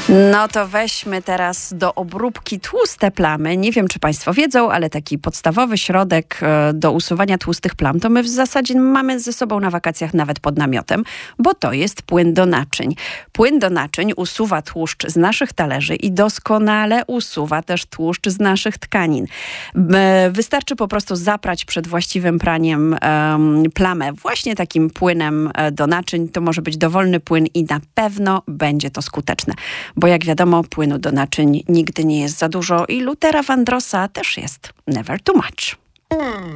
No to weźmy teraz do obróbki tłuste plamy. Nie wiem, czy Państwo wiedzą, ale taki podstawowy środek do usuwania tłustych plam to my w zasadzie mamy ze sobą na wakacjach nawet pod namiotem, bo to jest płyn do naczyń. Płyn do naczyń usuwa tłuszcz z naszych talerzy i doskonale usuwa też tłuszcz z naszych tkanin. Wystarczy po prostu zaprać przed właściwym praniem plamę właśnie takim płynem do naczyń. To może być dowolny płyn i na pewno będzie to skuteczne. Bo jak wiadomo, płynu do naczyń nigdy nie jest za dużo i Luthera Vandrossa też jest never too much.